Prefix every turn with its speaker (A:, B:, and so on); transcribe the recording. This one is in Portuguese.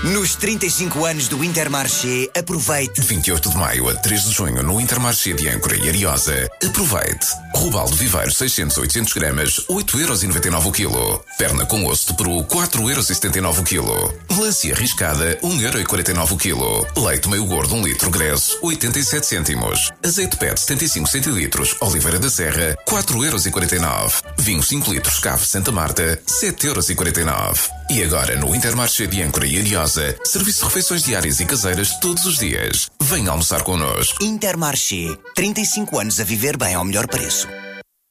A: Nos 35 anos do Intermarché, aproveite.
B: 28 de maio a 3 de junho no Intermarché de Âncora e Ariosa. Aproveite. Robaldo Viveiro 600 800 gramas, 8,99€ o quilo. Perna com osso de peru, 4,79€ o quilo. Melancia riscada, 1,49€ o quilo. Leite meio gordo, 1 litro, Gresso, 87 cêntimos. Azeite PET 75 centilitros, Oliveira da Serra, 4,49€. Vinho 5 litros, Cave Santa Marta, 7,49€. E agora no Intermarché de Âncora e Ariosa, serviço de refeições diárias e caseiras todos os dias. Venha almoçar connosco.
A: Intermarché. 35 anos a viver bem ao melhor preço.